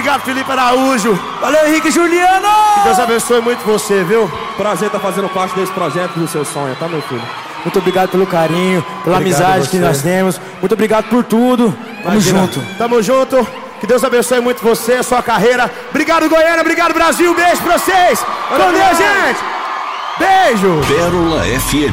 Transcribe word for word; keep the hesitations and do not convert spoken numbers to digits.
obrigado, Felipe Araújo. Valeu, Henrique Juliano. Que Deus abençoe muito você, viu? Prazer estar fazendo parte desse projeto do seu sonho, tá, meu filho? Muito obrigado pelo carinho, pela Obrigado amizade você. que nós temos. Muito obrigado por tudo. Tamo Imagina. junto. Tamo junto. Que Deus abençoe muito você, sua carreira. Obrigado, Goiânia. Obrigado, Brasil. Beijo pra vocês. Com Deus, gente. Beijo. Pérola F M.